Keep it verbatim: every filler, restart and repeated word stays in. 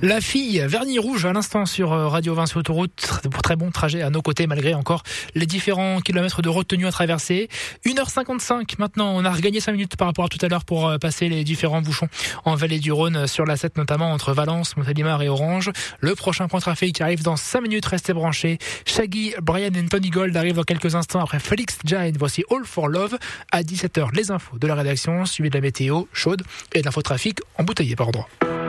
La fille, vernis rouge à l'instant sur Radio vingt sur autoroute. Pour très bon trajet à nos côtés malgré encore les différents kilomètres de retenue à traverser. une heure cinquante-cinq maintenant, on a regagné cinq minutes par rapport à tout à l'heure pour passer les différents bouchons en vallée du Rhône sur l'A sept notamment entre Valence, Montélimar et Orange. Le prochain point de trafic arrive dans cinq minutes, restez branchés. Shaggy, Brian et Tony Gold arrivent dans quelques instants après Felix Jain. Voici All for Love à dix-sept heures. Les infos de la rédaction, suivi de la météo chaude et de l'infotrafic embouteillé par endroits.